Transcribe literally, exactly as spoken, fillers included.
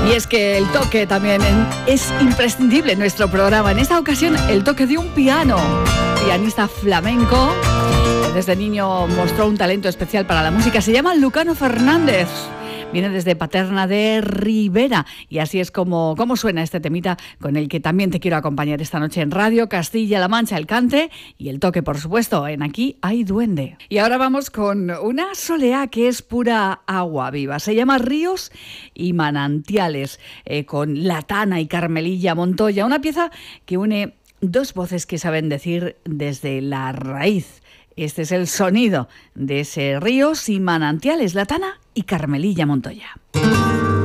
Y es que el toque también es imprescindible en nuestro programa. En esta ocasión, el toque de un piano. Pianista flamenco. Desde niño mostró un talento especial para la música. Se llama Lucano Fernández. Viene desde Paterna de Ribera. Y así es como, como suena este temita con el que también te quiero acompañar esta noche en Radio Castilla-La Mancha. El cante y el toque, por supuesto, en Aquí hay duende. Y ahora vamos con una soleá que es pura agua viva. Se llama Ríos y Manantiales, eh, con Latana y Carmelilla Montoya. Una pieza que une dos voces que saben decir desde la raíz. Este es el sonido de ese Ríos y Manantiales, Latana y Carmelilla Montoya.